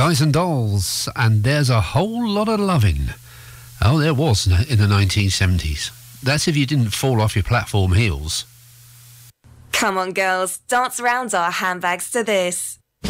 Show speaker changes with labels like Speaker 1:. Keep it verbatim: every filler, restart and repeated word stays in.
Speaker 1: Guys and Dolls, and There's a Whole Lot of Loving. Oh, there was in the nineteen seventies. That's if you didn't fall off your platform heels.
Speaker 2: Come on, girls, dance around our handbags to this.